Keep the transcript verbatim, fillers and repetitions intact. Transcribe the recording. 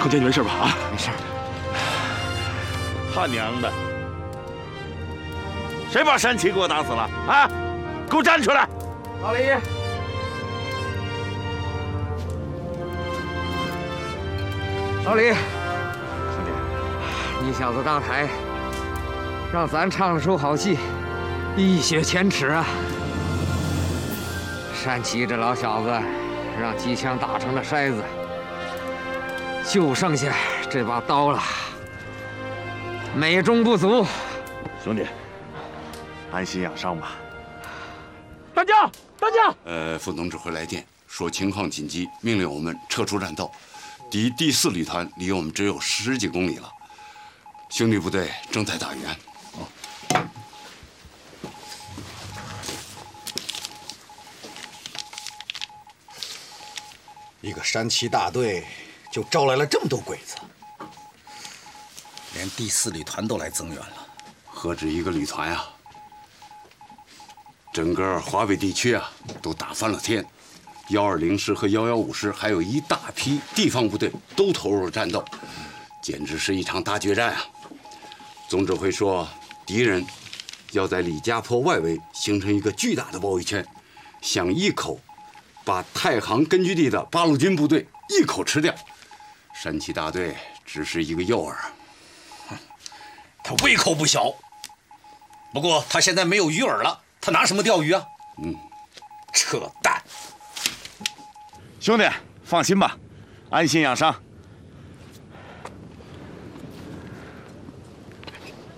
康健，你没事吧？啊， 没事。 他娘的！谁把山崎给我打死了？啊！给我站出来！ 老李，老李， 兄弟， 你小子搭台，让咱唱了出好戏，一雪前耻啊！山崎这老小子，让机枪打成了筛子，就剩下这把刀了，美中不足。 兄弟，安心养伤吧。 大将，大将！ 呃，副总指挥来电说情况紧急，命令我们撤出战斗。敌第四旅团离我们只有十几公里了，兄弟部队正在打援。哦。 一个山崎大队就招来了这么多鬼子，连第四旅团都来增援了。 何止一个旅团啊！整个华北地区啊，都打翻了天。幺二零师和幺幺五师，还有一大批地方部队都投入了战斗，简直是一场大决战啊！总指挥说，敌人要在李家坡外围形成一个巨大的包围圈，想一口把太行根据地的八路军部队一口吃掉。山崎大队只是一个诱饵。 他胃口不小，不过他现在没有鱼饵了，他拿什么钓鱼啊？ 嗯， 扯淡！ 兄弟，放心吧，安心养伤。